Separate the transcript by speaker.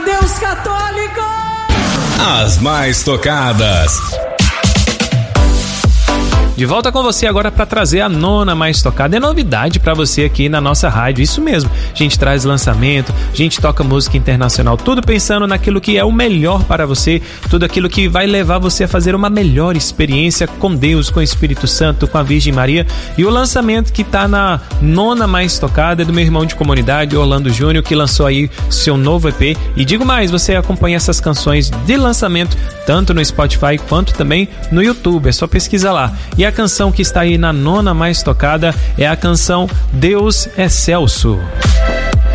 Speaker 1: Deus, católico!
Speaker 2: As mais tocadas.
Speaker 3: De volta com você agora para trazer a nona mais tocada. É novidade para você aqui na nossa rádio, isso mesmo. A gente traz lançamento, a gente toca música internacional, tudo pensando naquilo que é o melhor para você, tudo aquilo que vai levar você a fazer uma melhor experiência com Deus, com o Espírito Santo, com a Virgem Maria. E o lançamento que tá na nona mais tocada é do meu irmão de comunidade, Orlando Júnior, que lançou aí seu novo EP. E digo mais, você acompanha essas canções de lançamento tanto no Spotify quanto também no YouTube, é só pesquisar lá. E a canção que está aí na nona mais tocada é a canção Deus Excelso.